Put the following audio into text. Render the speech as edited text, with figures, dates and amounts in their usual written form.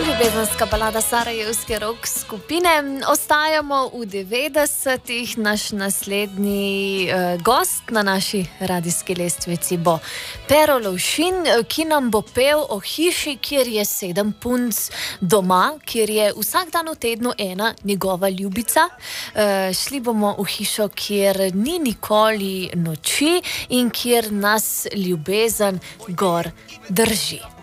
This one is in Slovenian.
Ljubezenska balada sarajevske rock skupine. Ostajamo v 90-ih. Naš naslednji gost na naši radijski lestvici bo Pero Lovšin, ki nam bo pel o hiši, kjer je 7 punc doma, kjer je vsak dan v tednu ena njegova ljubica. Šli bomo v hišo, kjer ni nikoli noči in kjer nas ljubezen gor drži.